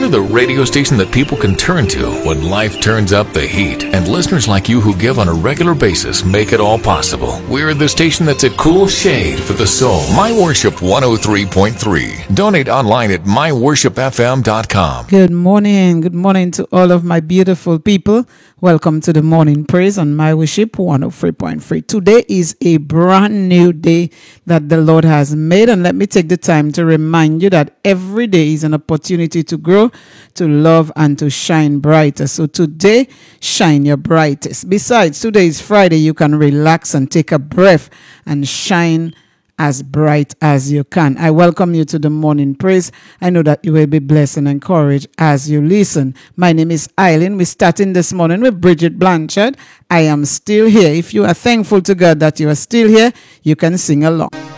the radio station that people can turn to when life turns up the heat. And listeners like you who give on a regular basis make it all possible. We're the station that's a cool shade for the soul. My Worship 103.3. Donate online at myworshipfm.com. Good morning. Good morning to all of my beautiful people. Welcome to the morning praise on My Worship 103.3. Today is a brand new day that the Lord has made. And let me take the time to remind you that every day is an opportunity to grow, to love, and to shine brighter. So today, shine your brightest. Besides, today is Friday. You can relax and take a breath and shine as bright as you can. I welcome you to the morning praise. I know that you will be blessed and encouraged as you listen. My name is Eileen. We're starting this morning with Bridget Blanchard. I am still here. If you are thankful to God that you are still here, you can sing along.